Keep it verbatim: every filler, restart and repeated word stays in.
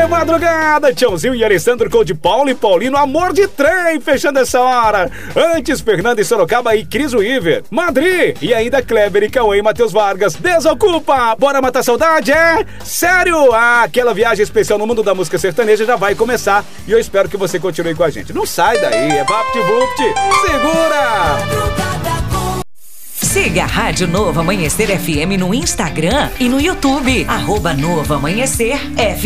Aê, madrugada! Tchãozinho e Alessandro com de Paulo e Paulino, amor de trem, fechando essa hora. Antes, Fernando e Sorocaba e Cris Weaver. Madri e ainda Kleber e Cauê e Matheus Vargas. Desocupa! Bora matar saudade, é? Sério? Ah, aquela viagem especial no mundo da música sertaneja já vai começar. E eu espero que você continue com a gente. Não sai daí, é VaptVupt. Segura! Siga a Rádio Novo Amanhecer F M no Instagram e no YouTube. Arroba Novo Amanhecer F M.